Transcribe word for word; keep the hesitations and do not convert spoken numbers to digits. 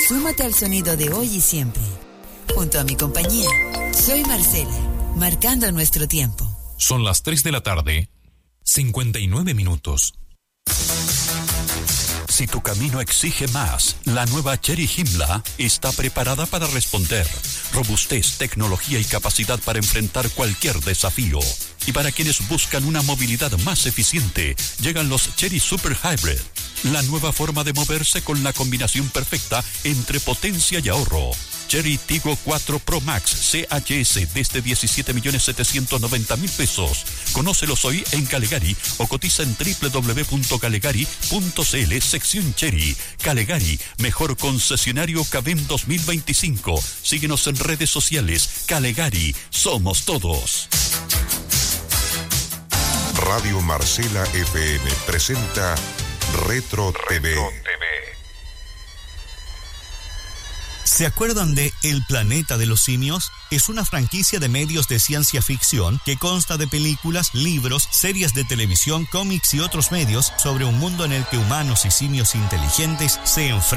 Súmate al sonido de hoy y siempre. Junto a mi compañía, soy Marcela, marcando nuestro tiempo. Son las tres de la tarde, cincuenta y nueve minutos. Si tu camino exige más, la nueva Chery Himla está preparada para responder. Robustez, tecnología y capacidad para enfrentar cualquier desafío. Y para quienes buscan una movilidad más eficiente, llegan los Chery Super Hybrid. La nueva forma de moverse con la combinación perfecta entre potencia y ahorro. Chery Tiggo cuatro Pro Max C H S desde diecisiete millones setecientos noventa mil pesos. Conócelos hoy en Calegari o cotiza en doble u doble u doble u punto calegari punto c l sección Chery. Calegari, mejor concesionario Cavem dos mil veinticinco. Síguenos en redes sociales. Calegari, somos todos. Radio Marcela F M presenta Retro T V. ¿Se acuerdan de El Planeta de los Simios? Es una franquicia de medios de ciencia ficción que consta de películas, libros, series de televisión, cómics y otros medios sobre un mundo en el que humanos y simios inteligentes se enfrentan